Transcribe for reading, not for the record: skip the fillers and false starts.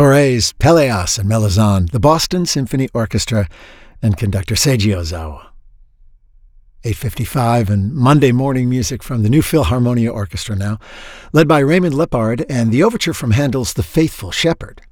Fauré's Pelléas and Melisande, the Boston Symphony Orchestra, and conductor Seiji Ozawa. 8:55 and Monday morning music from the New Philharmonia Orchestra now, led by Raymond Lippard and the overture from Handel's The Faithful Shepherd.